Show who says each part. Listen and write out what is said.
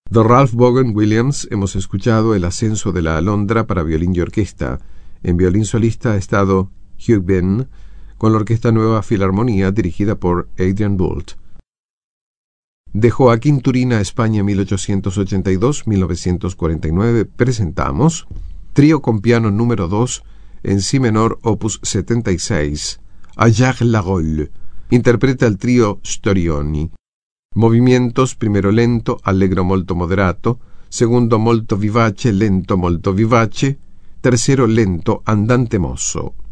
Speaker 1: De Ralph Vaughan Williams hemos escuchado El ascenso de la alondra para violín y orquesta. En violín solista ha estado Hugh Benn con la Orquesta Nueva Filarmonía dirigida por Adrian Boult. De Joaquín Turina, España 1882-1949 presentamos Trío con piano número 2 en si menor opus 76, a Jacques Larolle. Interpreta el trío Storioni. Movimientos: primero lento, allegro molto moderato, segundo molto vivace, lento molto vivace, tercero lento, andante mosso.